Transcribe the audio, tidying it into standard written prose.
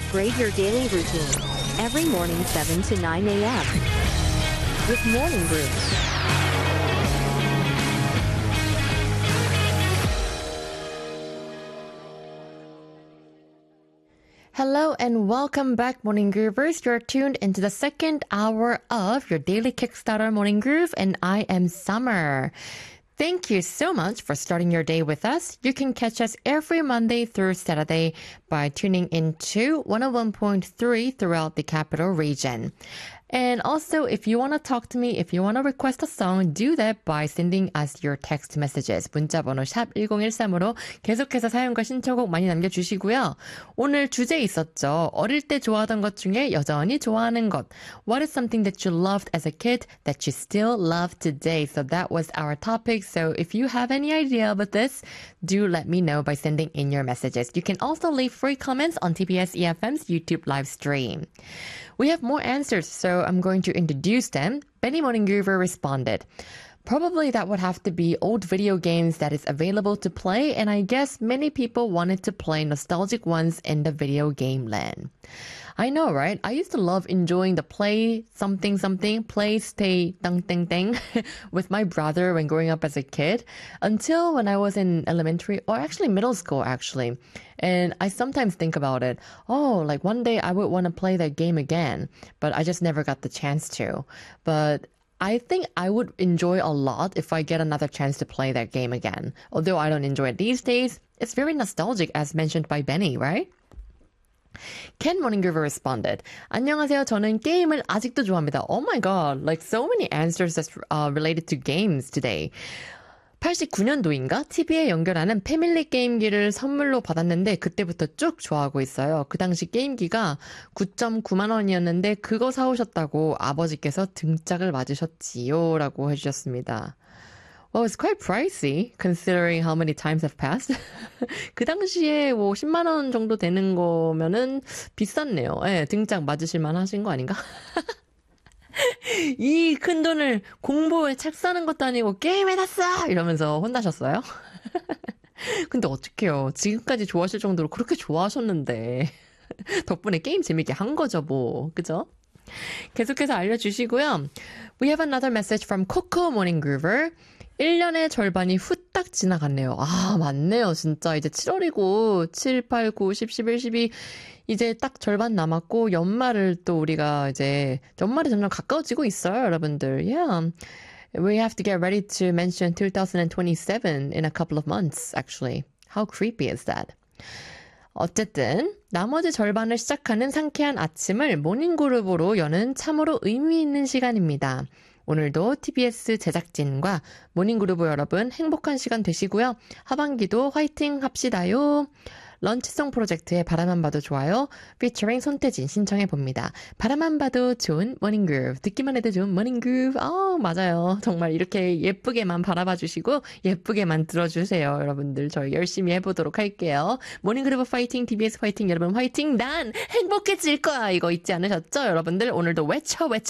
Upgrade your daily routine. Every morning 7 to 9 a.m. with Morning Brew. Hello and welcome back, Morning Groovers. You're tuned into the second hour of your daily Kickstarter Morning Groove, and I am Summer. Thank you so much for starting your day with us. You can catch us every Monday through Saturday by tuning into 101.3 throughout the capital region. And also, if you want to talk to me, if you want to request a song, do that by sending us your text messages. 문자번호 샵 1013으로 계속해서 사연과 신청곡 많이 남겨주시고요. 오늘 주제 있었죠. 어릴 때 좋아하던 것 중에 여전히 좋아하는 것. What is something that you loved as a kid that you still love today? So that was our topic. So if you have any idea about this, do let me know by sending in your messages. You can also leave free comments on TBS EFM's YouTube live stream. We have more answers, so I'm going to introduce them. Benny Morning Groover responded, probably that would have to be old video games that is available to play, and I guess many people wanted to play nostalgic ones in the video game land. I know, right? I used to love enjoying the play stay dang with my brother when growing up as a kid until when I was in elementary or actually middle school actually. And I sometimes think about it. Oh, like one day I would want to play that game again, but I just never got the chance to. But I think I would enjoy a lot if I get another chance to play that game again. Although I don't enjoy it these days, it's very nostalgic as mentioned by Benny, right? Ken Morningsgroover responded, 안녕하세요. 저는 게임을 아직도 좋아합니다. Oh my god, like so many answers that's related to games today. 89년도인가? TV에 연결하는 패밀리 게임기를 선물로 받았는데 그때부터 쭉 좋아하고 있어요. 그 당시 게임기가 9.9만 원이었는데 그거 사오셨다고 아버지께서 등짝을 맞으셨지요. 라고 해주셨습니다. Well, it's quite pricey considering how many times have passed. 그 당시에 뭐 10만 원 정도 되는 거면은 비쌌네요. 예, 등짝 맞으실 만하신 거 아닌가? 이 큰 돈을 공부에 책 사는 것도 아니고 게임에다 써! 이러면서 혼나셨어요? 근데 어떡해요. 지금까지 좋아하실 정도로 그렇게 좋아하셨는데 덕분에 게임 재밌게 한 거죠 뭐. 그죠? 계속해서 알려주시고요. We have another message from Coco Morning Groover. 1년의 절반이 후딱 지나갔네요. 아, 맞네요. 진짜 이제 7월이고 7, 8, 9, 10, 11, 12 이제 딱 절반 남았고 연말을 또 우리가 이제 연말이 점점 가까워지고 있어요, 여러분들. Yeah. We have to get ready to mention 2027 in a couple of months, actually. How creepy is that? 어쨌든 나머지 절반을 시작하는 상쾌한 아침을 모닝그룹으로 여는 참으로 의미 있는 시간입니다. 오늘도 TBS 제작진과 모닝그룹 여러분 행복한 시간 되시고요. 하반기도 화이팅 합시다요. 런치송 프로젝트의 바라만 봐도 좋아요. 피처링 손태진 신청해봅니다. 바라만 봐도 좋은 모닝그룹. 듣기만 해도 좋은 모닝그룹. 맞아요. 정말 이렇게 예쁘게만 바라봐 주시고 예쁘게만 들어주세요. 여러분들 저희 열심히 해보도록 할게요. 모닝그룹 파이팅, TBS 파이팅, 여러분 화이팅. 난 행복해질 거야. 이거 잊지 않으셨죠? 여러분들 오늘도 외쳐